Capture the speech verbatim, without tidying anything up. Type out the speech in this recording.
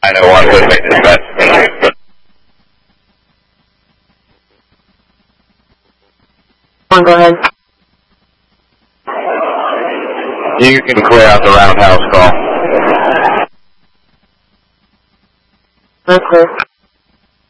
I know one would make this best. Go ahead. You can clear out the roundhouse call. That's clear.